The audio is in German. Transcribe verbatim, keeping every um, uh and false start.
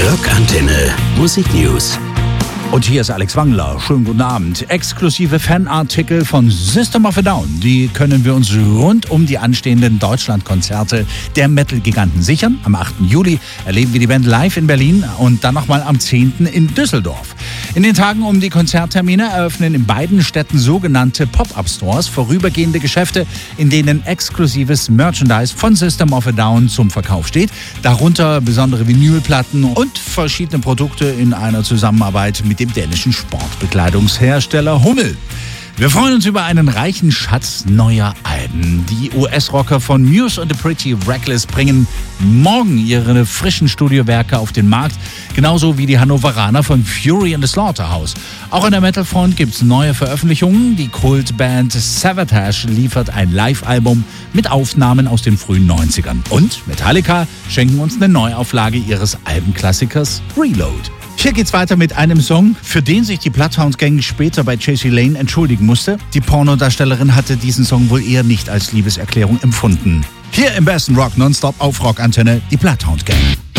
Rockantenne Musiknews. Und hier ist Alex Wangler. Schönen guten Abend. Exklusive Fanartikel von System of a Down. Die können wir uns rund um die anstehenden Deutschlandkonzerte der Metal-Giganten sichern. Am achten Juli erleben wir die Band live in Berlin und dann nochmal am zehnten in Düsseldorf. In den Tagen um die Konzerttermine eröffnen in beiden Städten sogenannte Pop-Up-Stores, vorübergehende Geschäfte, in denen exklusives Merchandise von System of a Down zum Verkauf steht. Darunter besondere Vinylplatten und verschiedene Produkte in einer Zusammenarbeit mit dem dänischen Sportbekleidungshersteller Hummel. Wir freuen uns über einen reichen Schatz neuer Alben. Die U S-Rocker von Muse und The Pretty Reckless bringen morgen ihre frischen Studiowerke auf den Markt, genauso wie die Hannoveraner von Fury and the Slaughterhouse. Auch an der Metal-Front gibt es neue Veröffentlichungen. Die Kultband Savatage liefert ein Live-Album mit Aufnahmen aus den frühen neunzigern. Und Metallica schenken uns eine Neuauflage ihres Albenklassikers Reload. Hier geht's weiter mit einem Song, für den sich die Bloodhound-Gang später bei J C Lane entschuldigen musste. Die Pornodarstellerin hatte diesen Song wohl eher nicht als Liebeserklärung empfunden. Hier im besten Rock Nonstop auf Rockantenne, die Bloodhound-Gang.